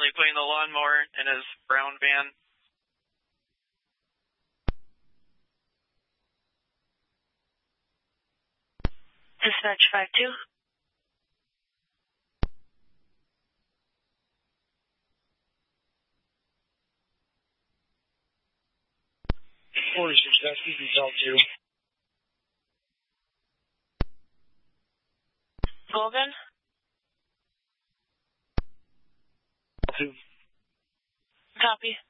currently putting the lawnmower in his brown van. Dispatch 5-2. That's who you talk to. Golden? Copy.